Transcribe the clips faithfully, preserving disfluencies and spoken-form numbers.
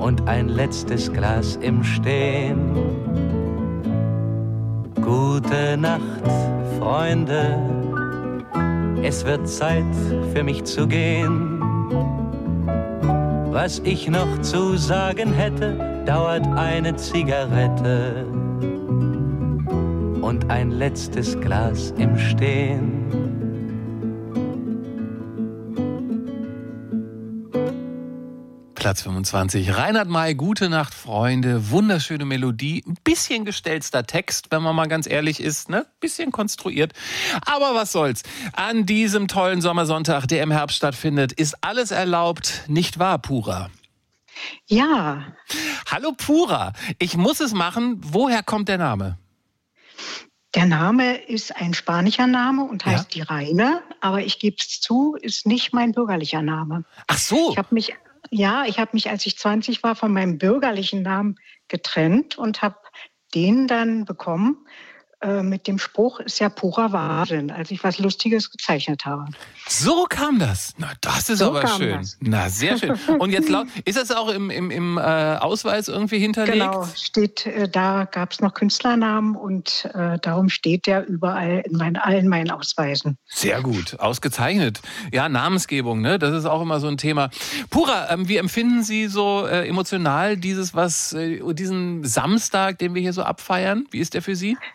und ein letztes Glas im Stehen. Gute Nacht, Freunde, es wird Zeit für mich zu gehen. Was ich noch zu sagen hätte, dauert eine Zigarette und ein letztes Glas im Stehen. Platz fünfundzwanzig. Reinhard May, Gute Nacht, Freunde. Wunderschöne Melodie. Ein bisschen gestelzter Text, wenn man mal ganz ehrlich ist. Ne? Bisschen konstruiert. Aber was soll's. An diesem tollen Sommersonntag, der im Herbst stattfindet, ist alles erlaubt. Nicht wahr, Pura? Ja. Hallo, Pura. Ich muss es machen. Woher kommt der Name? Der Name ist ein spanischer Name und heißt Ja? die Reine. Aber ich gebe es zu, ist nicht mein bürgerlicher Name. Ach so. Ich habe mich... Ja, ich habe mich, als ich zwanzig war, von meinem bürgerlichen Namen getrennt und habe den dann bekommen äh, mit dem Spruch, ist ja purer Wahnsinn, als ich was Lustiges gezeichnet habe. So kam das. Na, das ist So aber kam schön. das. Na, sehr schön. Und jetzt laut, ist das auch im, im, im äh, Ausweis irgendwie hinterlegt? Genau, steht, äh, da gab es noch Künstlernamen und äh, darum steht der überall in meinen, allen meinen Ausweisen. Sehr gut, ausgezeichnet. Ja, Namensgebung, ne? Das ist auch immer so ein Thema. Pura, ähm, wie empfinden Sie so äh, emotional dieses, was, äh, diesen Samstag, den wir hier so abfeiern? Wie ist der für Sie?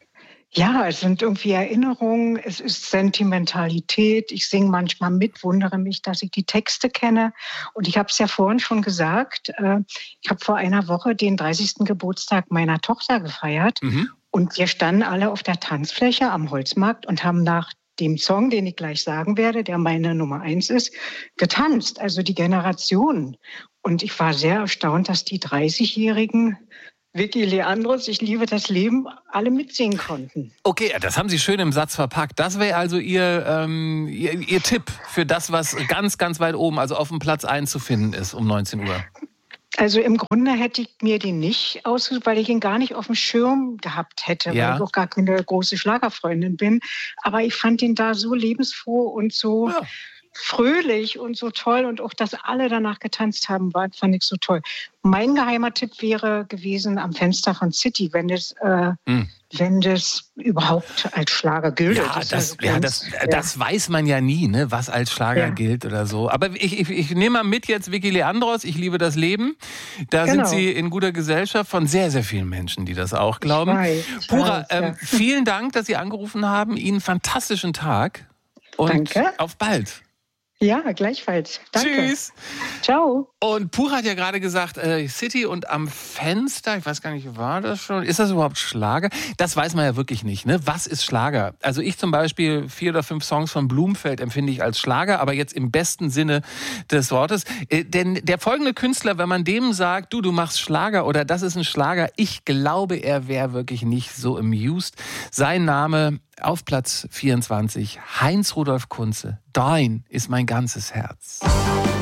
Ja, es sind irgendwie Erinnerungen, es ist Sentimentalität. Ich singe manchmal mit, wundere mich, dass ich die Texte kenne. Und ich habe es ja vorhin schon gesagt, äh, ich habe vor einer Woche den dreißigsten Geburtstag meiner Tochter gefeiert. Mhm. Und wir standen alle auf der Tanzfläche am Holzmarkt und haben nach dem Song, den ich gleich sagen werde, der meine Nummer eins ist, getanzt. Also die Generationen. Und ich war sehr erstaunt, dass die dreißigjährigen Vicky Leandros, ich liebe das Leben, alle mitsingen konnten. Okay, das haben Sie schön im Satz verpackt. Das wäre also Ihr, ähm, Ihr, Ihr Tipp für das, was ganz, ganz weit oben, also auf dem Platz eins zu finden ist um neunzehn Uhr. Also im Grunde hätte ich mir den nicht ausgesucht, weil ich ihn gar nicht auf dem Schirm gehabt hätte, Ja. weil ich auch gar keine große Schlagerfreundin bin. Aber ich fand ihn da so lebensfroh und so Ja. fröhlich und so toll. Und auch, dass alle danach getanzt haben, war, fand ich so toll. Mein geheimer Tipp wäre gewesen am Fenster von City, wenn das, äh, Hm. wenn das überhaupt als Schlager gilt. Ja, das, also ja ganz- das, das weiß man ja nie, ne, was als Schlager Ja. gilt oder so. Aber ich, ich, ich nehme mal mit jetzt Vicky Leandros, ich liebe das Leben. Da Genau. sind Sie in guter Gesellschaft von sehr, sehr vielen Menschen, die das auch glauben. weiß, ich Pura, weiß, ähm, ja. vielen Dank, dass Sie angerufen haben. Ihnen einen fantastischen Tag. Und Danke. auf bald. Ja, gleichfalls. Danke. Tschüss. Ciao. Und Pura hat ja gerade gesagt, äh, City und am Fenster, ich weiß gar nicht, war das schon? Ist das überhaupt Schlager? Das weiß man ja wirklich nicht, ne? Was ist Schlager? Also ich zum Beispiel, vier oder fünf Songs von Blumfeld empfinde ich als Schlager, aber jetzt im besten Sinne des Wortes. Äh, denn der folgende Künstler, wenn man dem sagt, du, du machst Schlager oder das ist ein Schlager, ich glaube, er wäre wirklich nicht so amused. Sein Name auf Platz vierundzwanzig, Heinz Rudolf Kunze. Dein ist mein ganzes Herz.